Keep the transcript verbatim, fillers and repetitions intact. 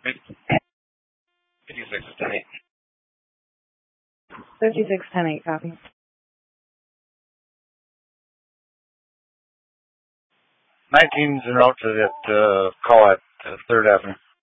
fifty-six ten eight. fifty-six ten eight, copy. nineteen's en route to that uh, call at uh, third Avenue.